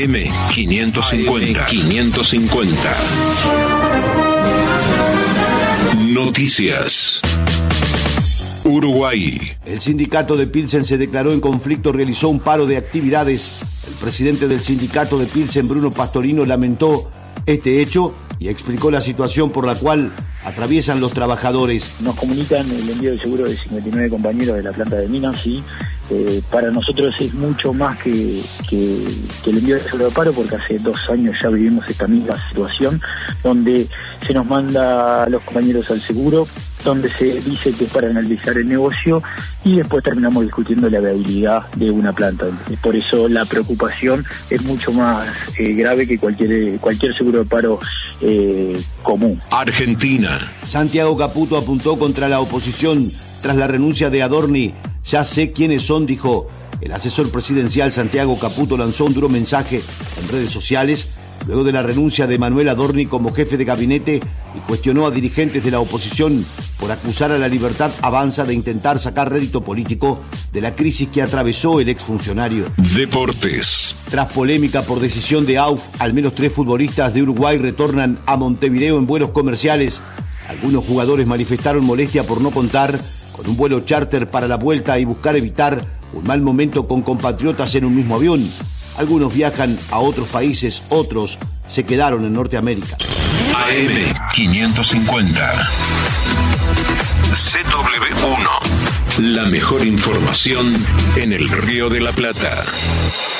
AM550. Noticias. Uruguay. El sindicato de Pilsen se declaró en conflicto, realizó un paro de actividades. El presidente del sindicato de Pilsen, Bruno Pastorino, lamentó este hecho y explicó la situación por la cual atraviesan los trabajadores. Nos comunican el envío de seguro de 59 compañeros de la planta de minas y para nosotros es mucho más que el envío de seguro de paro, porque hace 2 años ya vivimos esta misma situación donde se nos manda a los compañeros al seguro, donde se dice que es para analizar el negocio y después terminamos discutiendo la viabilidad de una planta. Por eso la preocupación es mucho más grave que cualquier seguro de paro común. Argentina. Santiago Caputo apuntó contra la oposición tras la renuncia de Adorni. Ya sé quiénes son, dijo. El asesor presidencial Santiago Caputo lanzó un duro mensaje en redes sociales luego de la renuncia de Manuel Adorni como jefe de gabinete y cuestionó a dirigentes de la oposición por acusar a la Libertad Avanza de intentar sacar rédito político de la crisis que atravesó el exfuncionario. Deportes. Tras polémica por decisión de AUF, al menos 3 futbolistas de Uruguay retornan a Montevideo en vuelos comerciales. Algunos jugadores manifestaron molestia por no contar con un vuelo charter para la vuelta y buscar evitar un mal momento con compatriotas en un mismo avión. Algunos viajan a otros países, otros se quedaron en Norteamérica. AM550. CW1. La mejor información en el Río de la Plata.